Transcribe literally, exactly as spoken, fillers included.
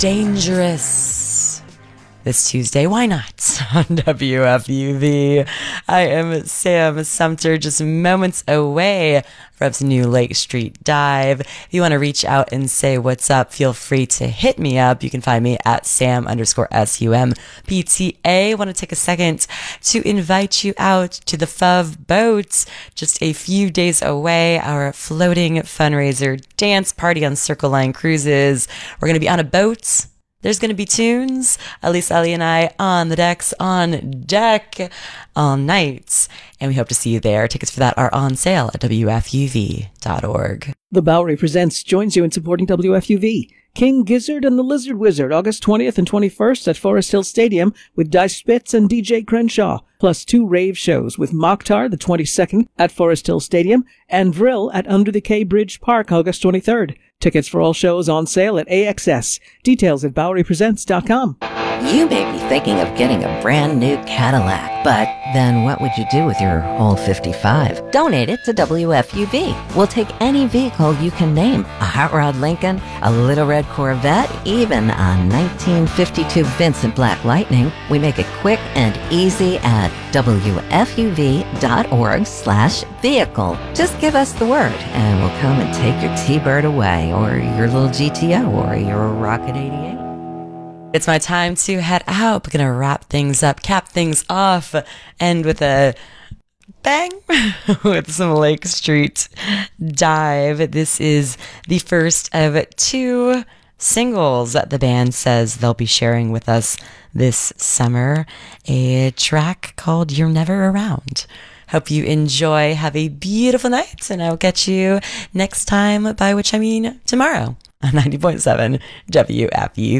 Dangerous this Tuesday. Why not? On W F U V. I am Sam Sumter, just moments away from some new Lake Street Dive. If you want to reach out and say what's up, feel free to hit me up. You can find me at Sam underscore S U M P T A. I want to take a second to invite you out to the F U V Boats, just a few days away, our floating fundraiser dance party on Circle Line Cruises. We're going to be on a boat. There's going to be tunes. Elise, Ellie, and I on the decks, on deck, all night. And we hope to see you there. Tickets for that are on sale at W F U V dot org. The Bowery Presents joins you in supporting W F U V. King Gizzard and the Lizard Wizard, August twentieth and twenty-first at Forest Hill Stadium with Dice Spitz and D J Crenshaw, plus two rave shows with Mokhtar the twenty-second at Forest Hill Stadium and Vril at Under the K Bridge Park, August twenty-third. Tickets for all shows on sale at A X S. Details at Bowery Presents dot com. You may be thinking of getting a brand new Cadillac, but then what would you do with your old fifty-five? Donate it to W F U V. We'll take any vehicle you can name. A hot rod Lincoln, a little red Corvette, even a nineteen fifty-two Vincent Black Lightning. We make it quick and easy at W F U V dot org slash vehicle. Just give us the word and we'll come and take your T-Bird away, or your little G T O, or your Rocket eighty-eight. It's my time to head out. We're going to wrap things up, cap things off, end with a bang with some Lake Street Dive. This is the first of two singles that the band says they'll be sharing with us this summer. A track called You're Never Around. Hope you enjoy. Have a beautiful night, and I'll catch you next time, by which I mean tomorrow on ninety point seven W F U.